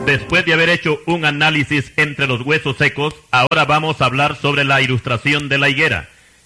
Después de haber hecho un análisis entre los huesos secos, ahora vamos a hablar sobre la ilustración de la higuera,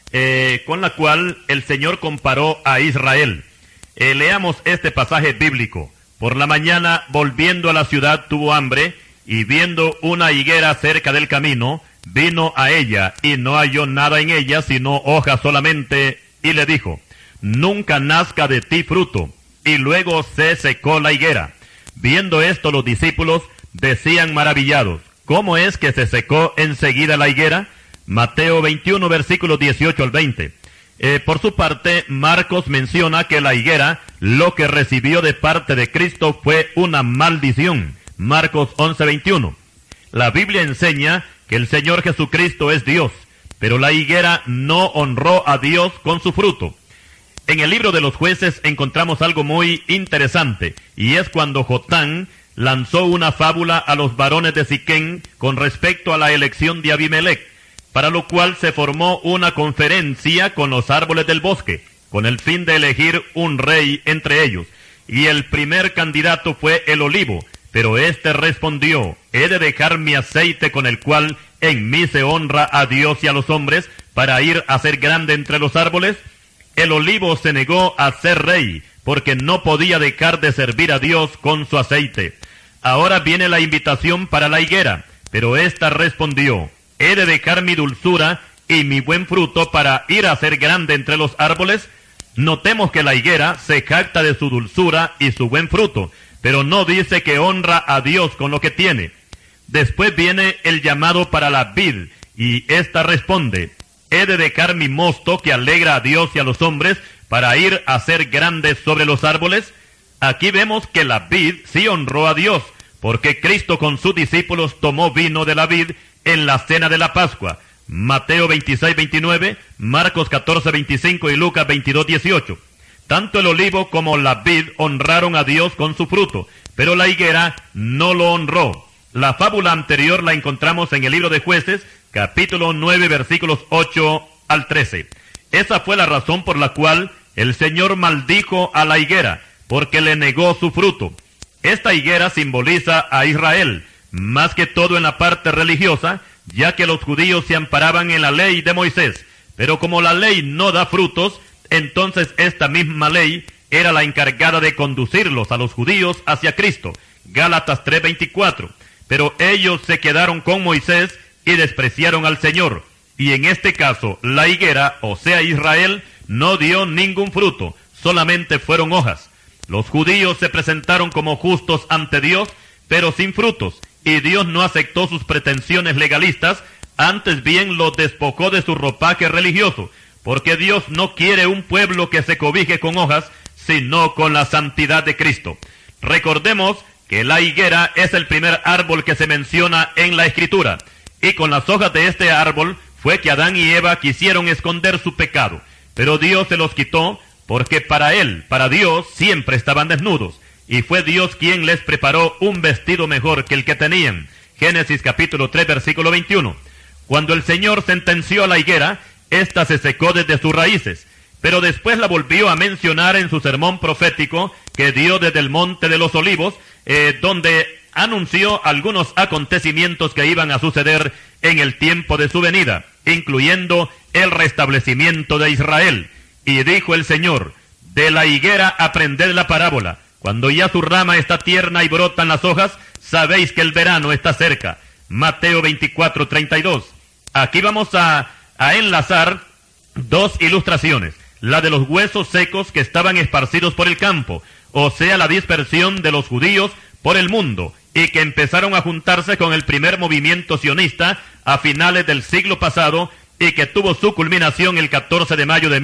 con la cual el Señor comparó a Israel. Leamos este pasaje bíblico. Por la mañana, volviendo a la ciudad, tuvo hambre, y viendo una higuera cerca del camino, vino a ella, y no halló nada en ella, sino hojas solamente, y le dijo: nunca nazca de ti fruto. Y luego se secó la higuera. Viendo esto, los discípulos decían maravillados: ¿cómo es que se secó enseguida la higuera? Mateo 21, versículos 18 al 20. Por su parte, Marcos menciona que la higuera, lo que recibió de parte de Cristo, fue una maldición. Marcos 11, 21. La Biblia enseña que el Señor Jesucristo es Dios, pero la higuera no honró a Dios con su fruto. En el libro de los Jueces encontramos algo muy interesante, y es cuando Jotán lanzó una fábula a los varones de Siquén con respecto a la elección de Abimelech, para lo cual se formó una conferencia con los árboles del bosque, con el fin de elegir un rey entre ellos. Y el primer candidato fue el olivo, pero éste respondió: ¿he de dejar mi aceite con el cual en mí se honra a Dios y a los hombres, para ir a ser grande entre los árboles? El olivo se negó a ser rey, porque no podía dejar de servir a Dios con su aceite. Ahora viene la invitación para la higuera, pero ésta respondió: ¿he de dejar mi dulzura y mi buen fruto para ir a ser grande entre los árboles? Notemos que la higuera se jacta de su dulzura y su buen fruto, pero no dice que honra a Dios con lo que tiene. Después viene el llamado para la vid, y ésta responde: ¿he de dejar mi mosto que alegra a Dios y a los hombres para ir a ser grandes sobre los árboles? Aquí vemos que la vid sí honró a Dios, porque Cristo con sus discípulos tomó vino de la vid en la cena de la Pascua. Mateo 26, 29, Marcos 14, 25 y Lucas 22, 18. Tanto el olivo como la vid honraron a Dios con su fruto, pero la higuera no lo honró. La fábula anterior la encontramos en el libro de Jueces, capítulo 9, versículos 8 al 13. Esa fue la razón por la cual el Señor maldijo a la higuera, porque le negó su fruto. Esta higuera simboliza a Israel, más que todo en la parte religiosa, ya que los judíos se amparaban en la ley de Moisés. Pero como la ley no da frutos, entonces esta misma ley era la encargada de conducirlos a los judíos hacia Cristo. Gálatas 3:24. Pero ellos se quedaron con Moisés y despreciaron al Señor. Y en este caso, la higuera, o sea Israel, no dio ningún fruto, solamente fueron hojas. Los judíos se presentaron como justos ante Dios, pero sin frutos, y Dios no aceptó sus pretensiones legalistas, antes bien los despojó de su ropaje religioso, porque Dios no quiere un pueblo que se cobije con hojas, sino con la santidad de Cristo. Recordemos que la higuera es el primer árbol que se menciona en la Escritura, y con las hojas de este árbol fue que Adán y Eva quisieron esconder su pecado, pero Dios se los quitó, porque para Dios, siempre estaban desnudos, y fue Dios quien les preparó un vestido mejor que el que tenían. Génesis capítulo 3, versículo 21. Cuando el Señor sentenció a la higuera, ésta se secó desde sus raíces, pero después la volvió a mencionar en su sermón profético que dio desde el Monte de los Olivos, donde anunció algunos acontecimientos que iban a suceder en el tiempo de su venida, incluyendo el restablecimiento de Israel. Y dijo el Señor: de la higuera aprended la parábola. Cuando ya su rama está tierna y brotan las hojas, sabéis que el verano está cerca. Mateo 24, 32. Aquí vamos a enlazar dos ilustraciones. La de los huesos secos que estaban esparcidos por el campo, o sea, la dispersión de los judíos por el mundo, y que empezaron a juntarse con el primer movimiento sionista a finales del siglo pasado, y que tuvo su culminación el 14 de mayo de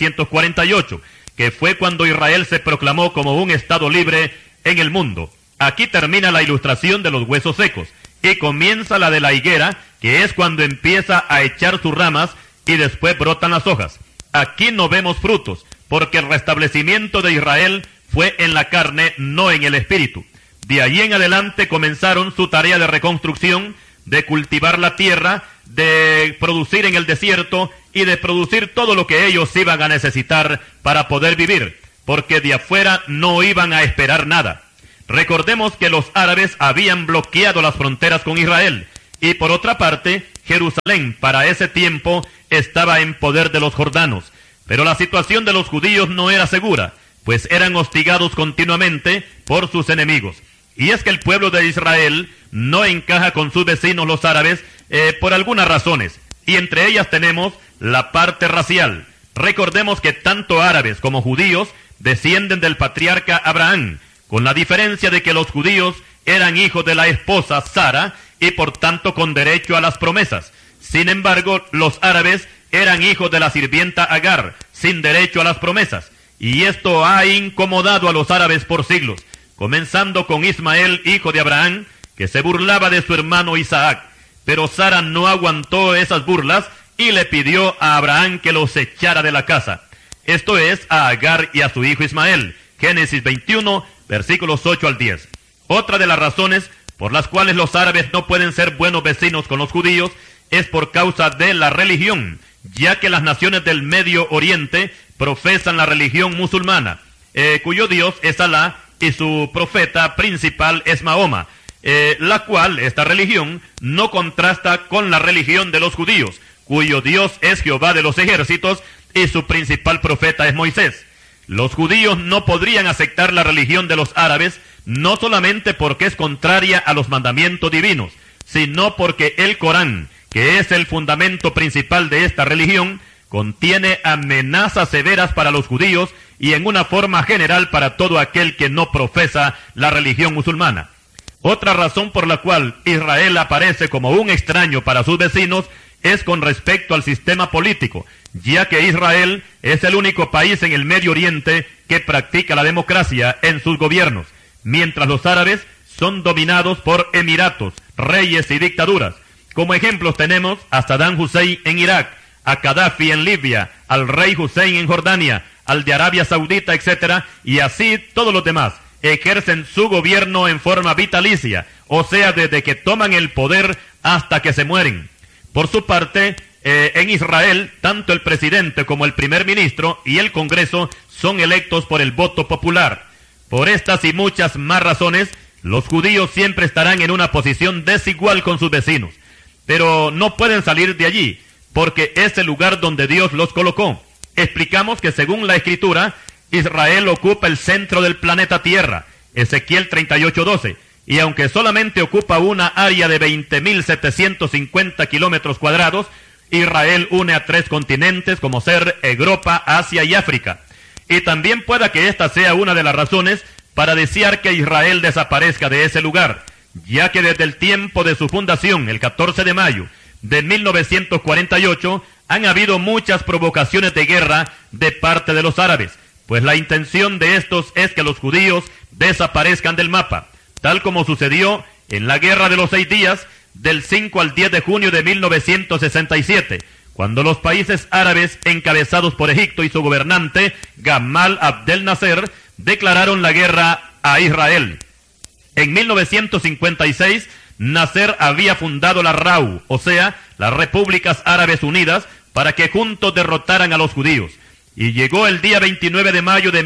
1948, que fue cuando Israel se proclamó como un estado libre en el mundo. Aquí termina la ilustración de los huesos secos, y comienza la de la higuera, que es cuando empieza a echar sus ramas, y después brotan las hojas. Aquí no vemos frutos, porque el restablecimiento de Israel fue en la carne, no en el espíritu. De allí en adelante comenzaron su tarea de reconstrucción, de cultivar la tierra, de producir en el desierto y de producir todo lo que ellos iban a necesitar para poder vivir, porque de afuera no iban a esperar nada. Recordemos que los árabes habían bloqueado las fronteras con Israel, y por otra parte, Jerusalén para ese tiempo estaba en poder de los jordanos. Pero la situación de los judíos no era segura, pues eran hostigados continuamente por sus enemigos. Y es que el pueblo de Israel no encaja con sus vecinos los árabes por algunas razones, y entre ellas tenemos la parte racial. Recordemos que tanto árabes como judíos descienden del patriarca Abraham, con la diferencia de que los judíos eran hijos de la esposa Sara y por tanto con derecho a las promesas. Sin embargo, los árabes eran hijos de la sirvienta Agar, sin derecho a las promesas. Y esto ha incomodado a los árabes por siglos, comenzando con Ismael, hijo de Abraham, que se burlaba de su hermano Isaac. Pero Sara no aguantó esas burlas y le pidió a Abraham que los echara de la casa. Esto es, a Agar y a su hijo Ismael. Génesis 21, versículos 8 al 10. Otra de las razones por las cuales los árabes no pueden ser buenos vecinos con los judíos es por causa de la religión, ya que las naciones del Medio Oriente profesan la religión musulmana, cuyo Dios es Alá y su profeta principal es Mahoma, la cual, esta religión, no contrasta con la religión de los judíos, cuyo Dios es Jehová de los ejércitos y su principal profeta es Moisés. Los judíos no podrían aceptar la religión de los árabes, no solamente porque es contraria a los mandamientos divinos, sino porque el Corán, que es el fundamento principal de esta religión, contiene amenazas severas para los judíos y en una forma general para todo aquel que no profesa la religión musulmana. Otra razón por la cual Israel aparece como un extraño para sus vecinos es con respecto al sistema político, ya que Israel es el único país en el Medio Oriente que practica la democracia en sus gobiernos, mientras los árabes son dominados por emiratos, reyes y dictaduras. Como ejemplos tenemos a Saddam Hussein en Irak, a Gaddafi en Libia, al rey Hussein en Jordania, al de Arabia Saudita, etc. Y así todos los demás ejercen su gobierno en forma vitalicia, o sea, desde que toman el poder hasta que se mueren. Por su parte, en Israel, tanto el presidente como el primer ministro y el Congreso son electos por el voto popular. Por estas y muchas más razones, los judíos siempre estarán en una posición desigual con sus vecinos. Pero no pueden salir de allí, porque es el lugar donde Dios los colocó. Explicamos que según la Escritura, Israel ocupa el centro del planeta Tierra, Ezequiel 38:12, y aunque solamente ocupa una área de 20.750 kilómetros cuadrados, Israel une a 3 continentes como ser Europa, Asia y África. Y también pueda que esta sea una de las razones para desear que Israel desaparezca de ese lugar, ya que desde el tiempo de su fundación, el 14 de mayo de 1948, han habido muchas provocaciones de guerra de parte de los árabes, pues la intención de estos es que los judíos desaparezcan del mapa, tal como sucedió en la Guerra de los 6 días del 5 al 10 de junio de 1967, cuando los países árabes encabezados por Egipto y su gobernante Gamal Abdel Nasser declararon la guerra a Israel. En 1956, Nasser había fundado la RAU, o sea, las Repúblicas Árabes Unidas, para que juntos derrotaran a los judíos. Y llegó el día 29 de mayo de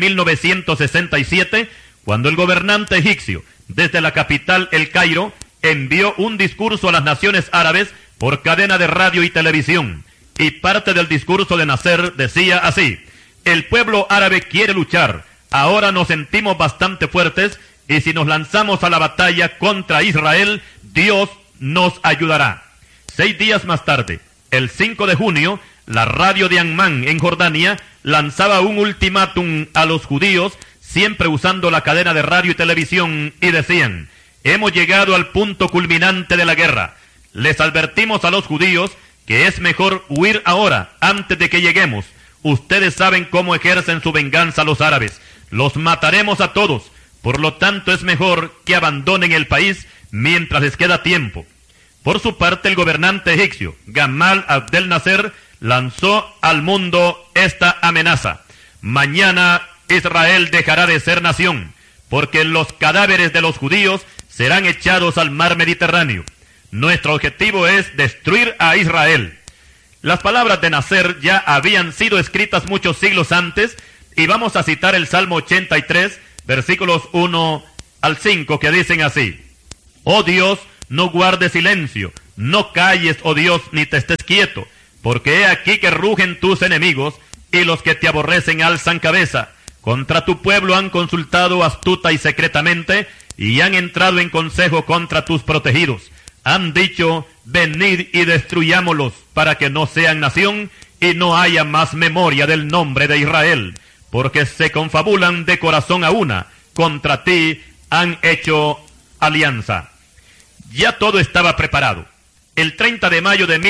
1967, cuando el gobernante egipcio, desde la capital El Cairo, envió un discurso a las naciones árabes por cadena de radio y televisión. Y parte del discurso de Nasser decía así: el pueblo árabe quiere luchar, ahora nos sentimos bastante fuertes, y si nos lanzamos a la batalla contra Israel, Dios nos ayudará. 6 días más tarde, el 5 de junio, la radio de Amman en Jordania lanzaba un ultimátum a los judíos, siempre usando la cadena de radio y televisión, y decían: hemos llegado al punto culminante de la guerra. Les advertimos a los judíos que es mejor huir ahora, antes de que lleguemos. Ustedes saben cómo ejercen su venganza los árabes. Los mataremos a todos. Por lo tanto, es mejor que abandonen el país mientras les queda tiempo. Por su parte, el gobernante egipcio, Gamal Abdel Nasser, lanzó al mundo esta amenaza: mañana Israel dejará de ser nación, porque los cadáveres de los judíos serán echados al mar Mediterráneo. Nuestro objetivo es destruir a Israel. Las palabras de Nasser ya habían sido escritas muchos siglos antes, y vamos a citar el Salmo 83, versículos 1 al 5, que dicen así: Oh Dios, no guardes silencio, no calles, oh Dios, ni te estés quieto, porque he aquí que rugen tus enemigos, y los que te aborrecen alzan cabeza. Contra tu pueblo han consultado astuta y secretamente, y han entrado en consejo contra tus protegidos. Han dicho: venid y destruyámoslos, para que no sean nación, y no haya más memoria del nombre de Israel, porque se confabulan de corazón a una, contra ti han hecho alianza. Ya todo estaba preparado. El 30 de mayo de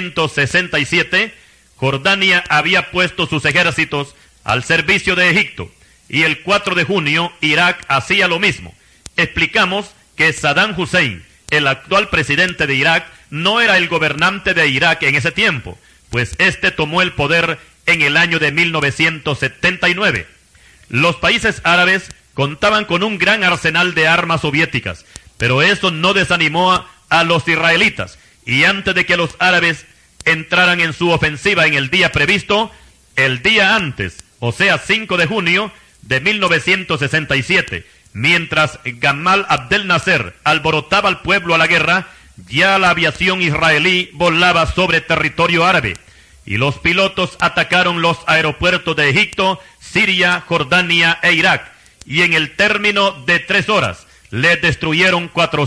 1967, Jordania había puesto sus ejércitos al servicio de Egipto, y el 4 de junio Irak hacía lo mismo. Explicamos que Saddam Hussein, el actual presidente de Irak, no era el gobernante de Irak en ese tiempo, pues este tomó el poder en el año de 1979. Los países árabes contaban con un gran arsenal de armas soviéticas, pero eso no desanimó a los israelitas, y antes de que los árabes entraran en su ofensiva en el día previsto, el día antes, o sea 5 de junio de 1967, mientras Gamal Abdel Nasser alborotaba al pueblo a la guerra, ya la aviación israelí volaba sobre territorio árabe, y los pilotos atacaron los aeropuertos de Egipto, Siria, Jordania e Irak, y en el término de 3 horas, les destruyeron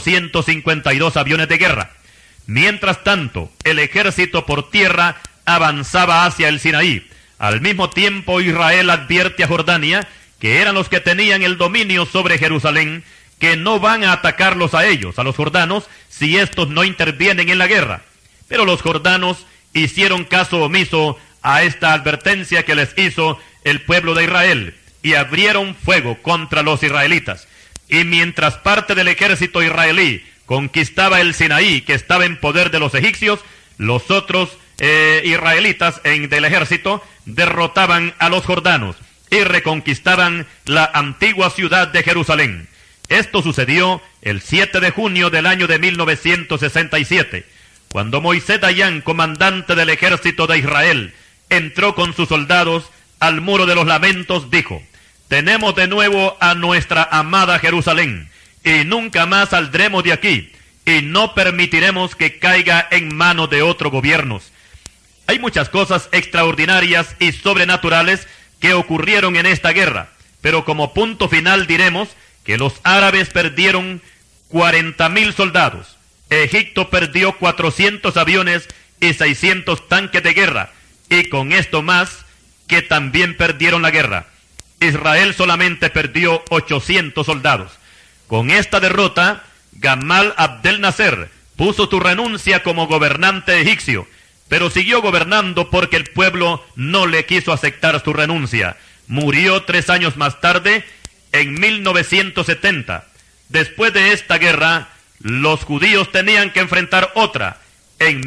452 aviones de guerra. Mientras tanto, el ejército por tierra avanzaba hacia el Sinaí. Al mismo tiempo, Israel advierte a Jordania, que eran los que tenían el dominio sobre Jerusalén, que no van a atacarlos a ellos, a los jordanos, si estos no intervienen en la guerra. Pero los jordanos hicieron caso omiso a esta advertencia que les hizo el pueblo de Israel, y abrieron fuego contra los israelitas. Y mientras parte del ejército israelí conquistaba el Sinaí, que estaba en poder de los egipcios, los otros israelitas del ejército derrotaban a los jordanos y reconquistaban la antigua ciudad de Jerusalén. Esto sucedió el 7 de junio del año de 1967, cuando Moisés Dayan, comandante del ejército de Israel, entró con sus soldados al muro de los lamentos. Dijo: tenemos de nuevo a nuestra amada Jerusalén, y nunca más saldremos de aquí, y no permitiremos que caiga en manos de otros gobiernos. Hay muchas cosas extraordinarias y sobrenaturales que ocurrieron en esta guerra, pero como punto final diremos que los árabes perdieron 40,000 soldados, Egipto perdió 400 aviones y 600 tanques de guerra, y con esto más, que también perdieron la guerra. Israel solamente perdió 800 soldados. Con esta derrota, Gamal Abdel Nasser puso su renuncia como gobernante egipcio, pero siguió gobernando porque el pueblo no le quiso aceptar su renuncia. Murió 3 años más tarde, en 1970. Después de esta guerra, los judíos tenían que enfrentar otra, en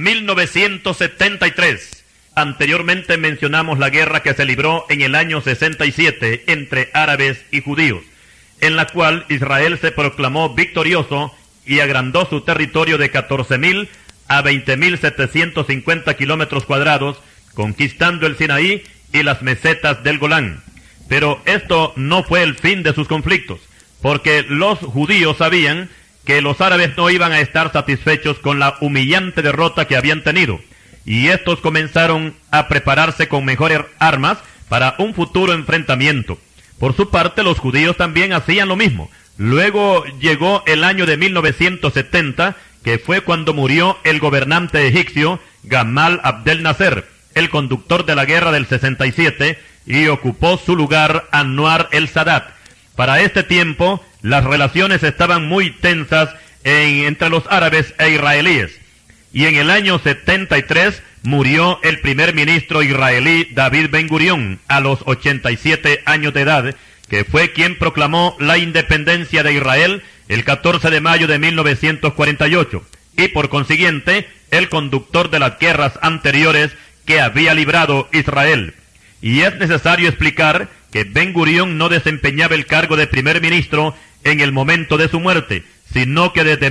1973. Anteriormente mencionamos la guerra que se libró en el año 67 entre árabes y judíos, en la cual Israel se proclamó victorioso y agrandó su territorio de 14,000 a 20,750 kilómetros cuadrados, conquistando el Sinaí y las mesetas del Golán. Pero esto no fue el fin de sus conflictos, porque los judíos sabían que los árabes no iban a estar satisfechos con la humillante derrota que habían tenido, y estos comenzaron a prepararse con mejores armas para un futuro enfrentamiento. Por su parte, los judíos también hacían lo mismo. Luego llegó el año de 1970, que fue cuando murió el gobernante egipcio Gamal Abdel Nasser, el conductor de la guerra del 67, y ocupó su lugar Anwar el-Sadat. Para este tiempo, las relaciones estaban muy tensas entre los árabes e israelíes. Y en el año 73 murió el primer ministro israelí David Ben Gurión a los 87 años de edad, que fue quien proclamó la independencia de Israel el 14 de mayo de 1948, y por consiguiente el conductor de las guerras anteriores que había librado Israel. Y es necesario explicar que Ben Gurión no desempeñaba el cargo de primer ministro en el momento de su muerte, sino que desde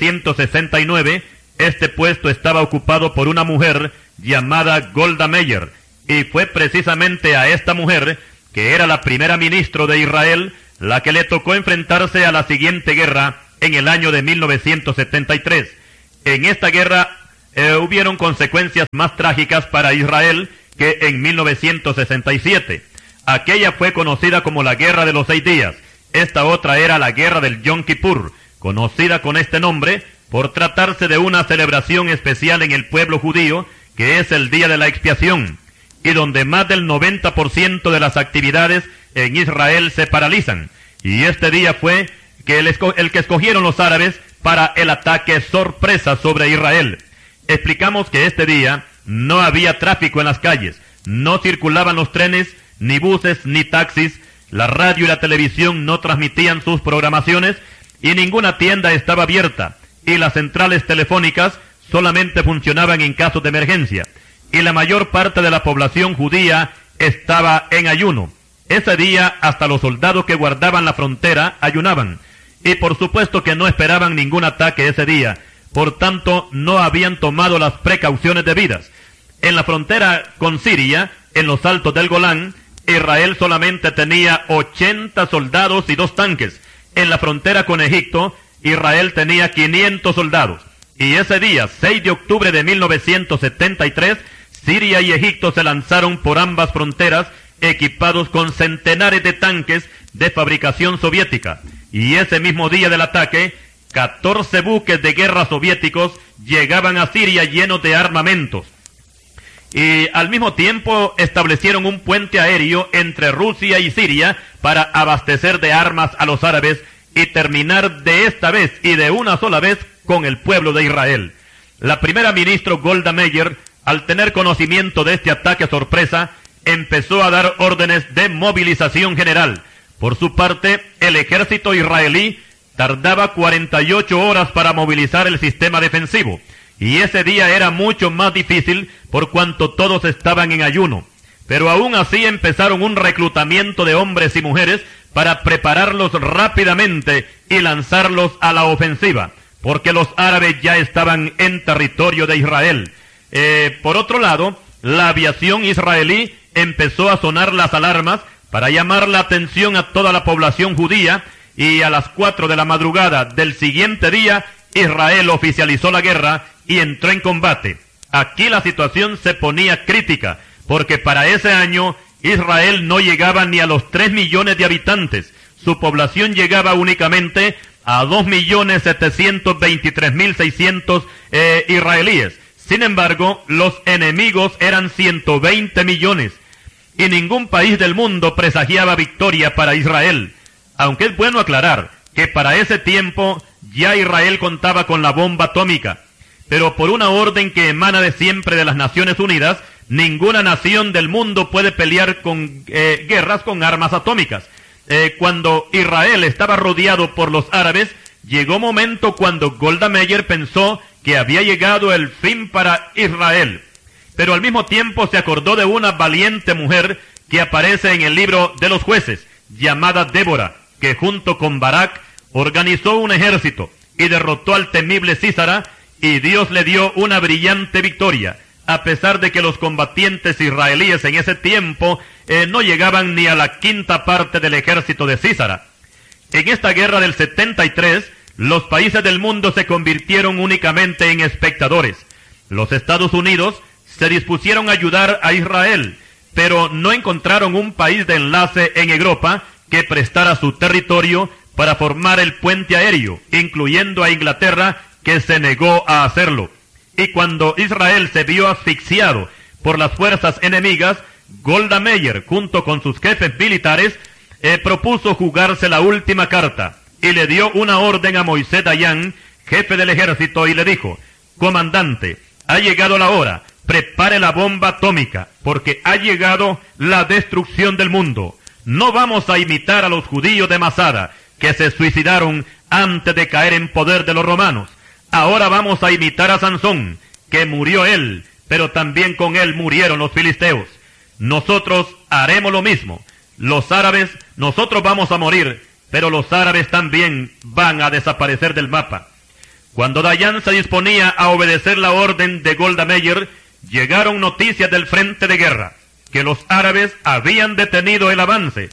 1969 este puesto estaba ocupado por una mujer llamada Golda Meir, y fue precisamente a esta mujer, que era la primera ministro de Israel, la que le tocó enfrentarse a la siguiente guerra en el año de 1973. En esta guerra hubieron consecuencias más trágicas para Israel que en 1967. Aquella fue conocida como la Guerra de los 6 días. Esta otra era la Guerra del Yom Kippur, conocida con este nombre por tratarse de una celebración especial en el pueblo judío, que es el Día de la Expiación, y donde más del 90% de las actividades en Israel se paralizan. Y este día fue el que escogieron los árabes para el ataque sorpresa sobre Israel. Explicamos que este día no había tráfico en las calles, no circulaban los trenes, ni buses, ni taxis, la radio y la televisión no transmitían sus programaciones, y ninguna tienda estaba abierta, y las centrales telefónicas solamente funcionaban en casos de emergencia, y la mayor parte de la población judía estaba en ayuno. Ese día hasta los soldados que guardaban la frontera ayunaban, y por supuesto que no esperaban ningún ataque ese día, por tanto no habían tomado las precauciones debidas. En la frontera con Siria, en los altos del Golán, Israel solamente tenía 80 soldados y 2 tanques. En la frontera con Egipto, Israel tenía 500 soldados. Y ese día, 6 de octubre de 1973, Siria y Egipto se lanzaron por ambas fronteras equipados con centenares de tanques de fabricación soviética. Y ese mismo día del ataque, 14 buques de guerra soviéticos llegaban a Siria llenos de armamentos. Y al mismo tiempo establecieron un puente aéreo entre Rusia y Siria para abastecer de armas a los árabes y terminar de esta vez y de una sola vez con el pueblo de Israel. La primera ministra Golda Meir, al tener conocimiento de este ataque sorpresa, empezó a dar órdenes de movilización general. Por su parte, el ejército israelí tardaba 48 horas para movilizar el sistema defensivo, y ese día era mucho más difícil por cuanto todos estaban en ayuno. Pero aún así empezaron un reclutamiento de hombres y mujeres para prepararlos rápidamente y lanzarlos a la ofensiva, porque los árabes ya estaban en territorio de Israel. Por otro lado, la aviación israelí empezó a sonar las alarmas para llamar la atención a toda la población judía, y a las 4 de la madrugada del siguiente día, Israel oficializó la guerra y entró en combate. Aquí la situación se ponía crítica, porque para ese año Israel no llegaba ni a los 3 millones de habitantes. Su población llegaba únicamente a 2.723.600 israelíes. Sin embargo, los enemigos eran 120 millones. Y ningún país del mundo presagiaba victoria para Israel. Aunque es bueno aclarar que para ese tiempo ya Israel contaba con la bomba atómica. Pero por una orden que emana de siempre de las Naciones Unidas, ninguna nación del mundo puede pelear con guerras con armas atómicas. Cuando Israel estaba rodeado por los árabes, llegó un momento cuando Golda Meir pensó que había llegado el fin para Israel. Pero al mismo tiempo se acordó de una valiente mujer que aparece en el libro de los jueces, llamada Débora, que junto con Barak organizó un ejército y derrotó al temible Sísara, y Dios le dio una brillante victoria, a pesar de que los combatientes israelíes en ese tiempo no llegaban ni a la 1/5 parte del ejército de Sísara. En esta guerra del 73, los países del mundo se convirtieron únicamente en espectadores. Los Estados Unidos se dispusieron a ayudar a Israel, pero no encontraron un país de enlace en Europa que prestara su territorio para formar el puente aéreo, incluyendo a Inglaterra, que se negó a hacerlo. Y cuando Israel se vio asfixiado por las fuerzas enemigas, Golda Meir, junto con sus jefes militares, propuso jugarse la última carta, y le dio una orden a Moisés Dayan, jefe del ejército, y le dijo: comandante, ha llegado la hora, prepare la bomba atómica, porque ha llegado la destrucción del mundo. No vamos a imitar a los judíos de Masada, que se suicidaron antes de caer en poder de los romanos. Ahora vamos a imitar a Sansón, que murió él, pero también con él murieron los filisteos. Nosotros haremos lo mismo. Los árabes, nosotros vamos a morir, pero los árabes también van a desaparecer del mapa. Cuando Dayan se disponía a obedecer la orden de Golda Meir, llegaron noticias del frente de guerra, que los árabes habían detenido el avance.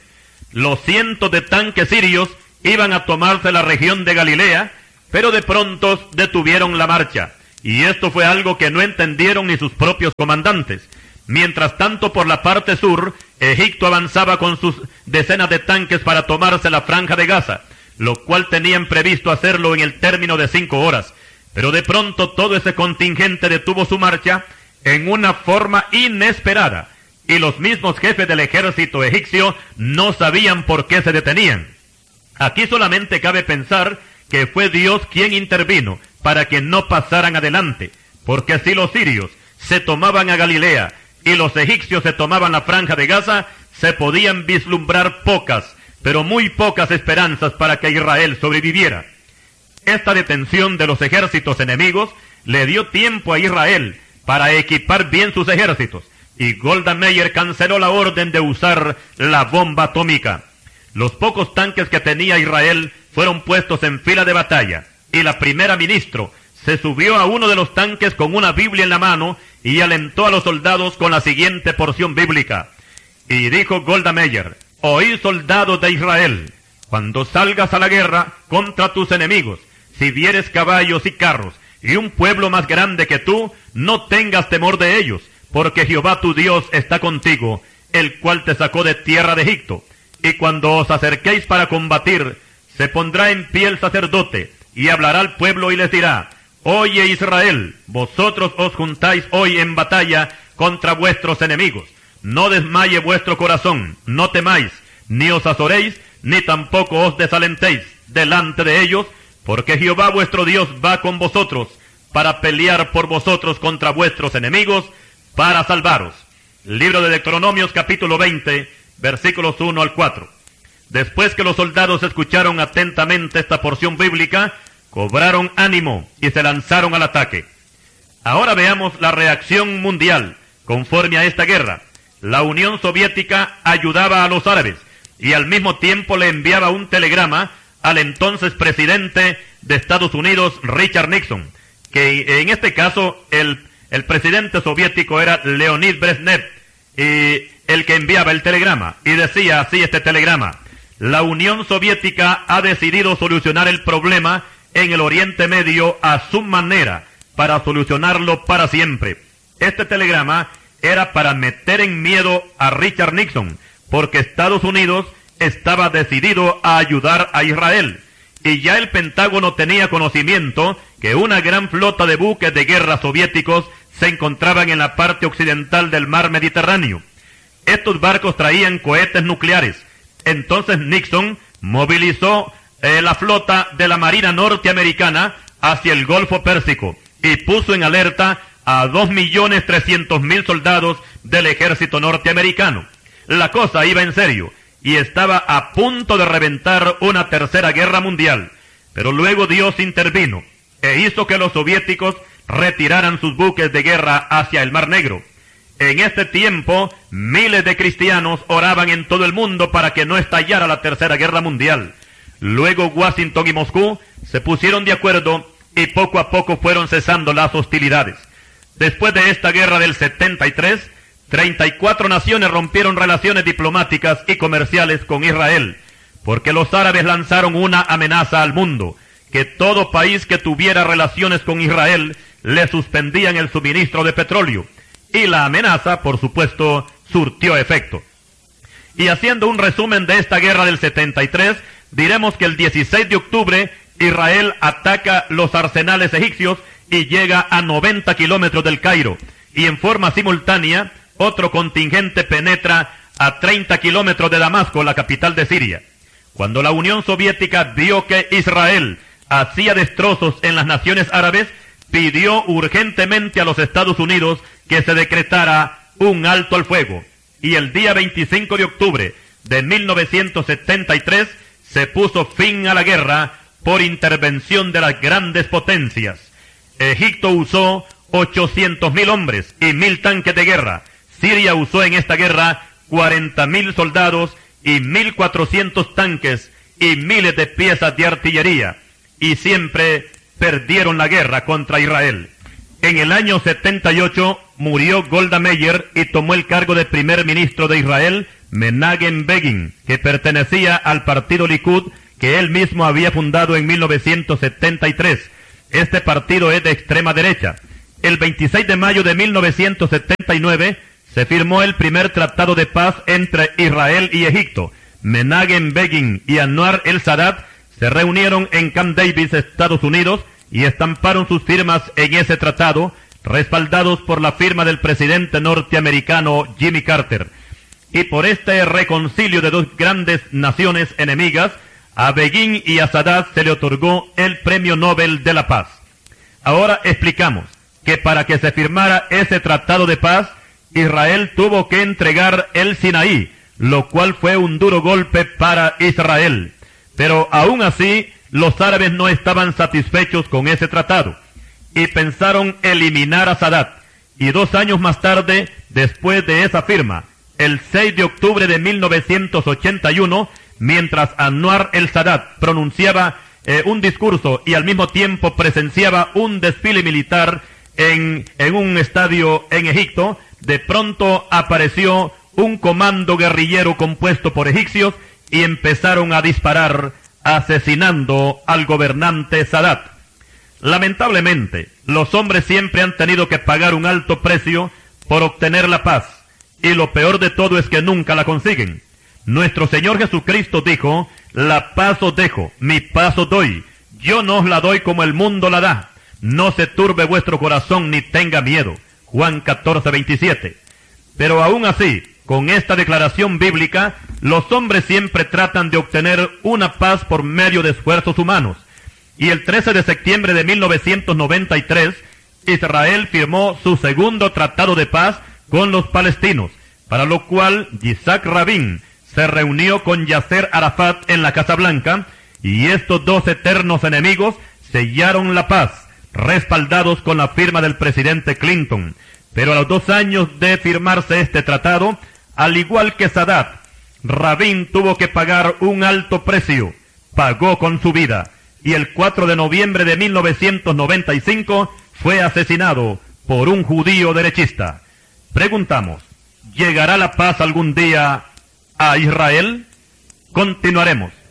Los cientos de tanques sirios iban a tomarse la región de Galilea, pero de pronto detuvieron la marcha. Y esto fue algo que no entendieron ni sus propios comandantes. Mientras tanto, por la parte sur, Egipto avanzaba con sus decenas de tanques para tomarse la franja de Gaza, lo cual tenían previsto hacerlo en el término de 5 horas. Pero de pronto todo ese contingente detuvo su marcha en una forma inesperada, y los mismos jefes del ejército egipcio no sabían por qué se detenían. Aquí solamente cabe pensar que fue Dios quien intervino para que no pasaran adelante, porque si los sirios se tomaban a Galilea y los egipcios se tomaban la franja de Gaza, se podían vislumbrar pocas, pero muy pocas esperanzas para que Israel sobreviviera. Esta detención de los ejércitos enemigos le dio tiempo a Israel para equipar bien sus ejércitos, y Golda Meir canceló la orden de usar la bomba atómica. Los pocos tanques que tenía Israel fueron puestos en fila de batalla, y la primera ministra se subió a uno de los tanques con una Biblia en la mano y alentó a los soldados con la siguiente porción bíblica. Y dijo Golda Meir: «Oí, soldados de Israel, cuando salgas a la guerra contra tus enemigos, si vieres caballos y carros y un pueblo más grande que tú, no tengas temor de ellos, porque Jehová tu Dios está contigo, el cual te sacó de tierra de Egipto. Y cuando os acerquéis para combatir, se pondrá en pie el sacerdote, y hablará al pueblo y les dirá: Oye Israel, vosotros os juntáis hoy en batalla contra vuestros enemigos. No desmaye vuestro corazón, no temáis, ni os azoréis, ni tampoco os desalentéis delante de ellos, porque Jehová vuestro Dios va con vosotros para pelear por vosotros contra vuestros enemigos, para salvaros». Libro de Deuteronomios capítulo 20, versículos 1 al 4. Después que los soldados escucharon atentamente esta porción bíblica, cobraron ánimo y se lanzaron al ataque. Ahora veamos la reacción mundial conforme a esta guerra. La Unión Soviética ayudaba a los árabes y al mismo tiempo le enviaba un telegrama al entonces presidente de Estados Unidos, Richard Nixon, que en este caso el presidente soviético era Leonid Brezhnev, y el que enviaba el telegrama, y decía así este telegrama: «La Unión Soviética ha decidido solucionar el problema en el Oriente Medio a su manera, para solucionarlo para siempre». Este telegrama era para meter en miedo a Richard Nixon, porque Estados Unidos estaba decidido a ayudar a Israel, y ya el Pentágono tenía conocimiento que una gran flota de buques de guerra soviéticos se encontraban en la parte occidental del mar Mediterráneo. Estos barcos traían cohetes nucleares. Entonces Nixon movilizó la flota de la Marina norteamericana hacia el Golfo Pérsico y puso en alerta a 2.300.000 soldados del ejército norteamericano. La cosa iba en serio y estaba a punto de reventar una tercera guerra mundial. Pero luego Dios intervino e hizo que los soviéticos retiraran sus buques de guerra hacia el Mar Negro. En este tiempo, miles de cristianos oraban en todo el mundo para que no estallara la tercera guerra mundial. Luego Washington y Moscú se pusieron de acuerdo y poco a poco fueron cesando las hostilidades. Después de esta guerra del 73, 34 naciones rompieron relaciones diplomáticas y comerciales con Israel, porque los árabes lanzaron una amenaza al mundo, que todo país que tuviera relaciones con Israel le suspendían el suministro de petróleo. Y la amenaza, por supuesto, surtió efecto. Y haciendo un resumen de esta guerra del 73, diremos que el 16 de octubre Israel ataca los arsenales egipcios y llega a 90 kilómetros del Cairo. Y en forma simultánea, otro contingente penetra a 30 kilómetros de Damasco, la capital de Siria. Cuando la Unión Soviética vio que Israel hacía destrozos en las naciones árabes, pidió urgentemente a los Estados Unidos que se decretara un alto al fuego. Y el día 25 de octubre de 1973 se puso fin a la guerra por intervención de las grandes potencias. Egipto usó 800.000 hombres y 1.000 tanques de guerra. Siria usó en esta guerra 40.000 soldados y 1.400 tanques y miles de piezas de artillería. Y siempre perdieron la guerra contra Israel. En el año 78 murió Golda Meir y tomó el cargo de primer ministro de Israel Menachem Begin, que pertenecía al partido Likud, que él mismo había fundado en 1973. Este partido es de extrema derecha. El 26 de mayo de 1979 se firmó el primer tratado de paz entre Israel y Egipto. Menachem Begin y Anwar el-Sadat se reunieron en Camp Davis, Estados Unidos, y estamparon sus firmas en ese tratado, respaldados por la firma del presidente norteamericano Jimmy Carter. Y por este reconcilio de dos grandes naciones enemigas, a Begin y a Sadat se le otorgó el Premio Nobel de la Paz. Ahora explicamos que para que se firmara ese tratado de paz, Israel tuvo que entregar el Sinaí, lo cual fue un duro golpe para Israel. Pero aún así, los árabes no estaban satisfechos con ese tratado y pensaron eliminar a Sadat. Y 2 años más tarde, después de esa firma, el 6 de octubre de 1981, mientras Anwar el-Sadat pronunciaba un discurso y al mismo tiempo presenciaba un desfile militar en un estadio en Egipto, de pronto apareció un comando guerrillero compuesto por egipcios y empezaron a disparar, asesinando al gobernante Sadat. Lamentablemente, los hombres siempre han tenido que pagar un alto precio por obtener la paz, y lo peor de todo es que nunca la consiguen. Nuestro Señor Jesucristo dijo: la paz os dejo, mi paz os doy. Yo no os la doy como el mundo la da. No se turbe vuestro corazón ni tenga miedo. Juan 14:27. Pero aún así, con esta declaración bíblica, los hombres siempre tratan de obtener una paz por medio de esfuerzos humanos. Y el 13 de septiembre de 1993, Israel firmó su segundo tratado de paz con los palestinos, para lo cual Yitzhak Rabin se reunió con Yasser Arafat en la Casa Blanca, y estos dos eternos enemigos sellaron la paz, respaldados con la firma del presidente Clinton. Pero a los 2 años de firmarse este tratado, al igual que Sadat, Rabin tuvo que pagar un alto precio, pagó con su vida, y el 4 de noviembre de 1995 fue asesinado por un judío derechista. Preguntamos, ¿llegará la paz algún día a Israel? Continuaremos.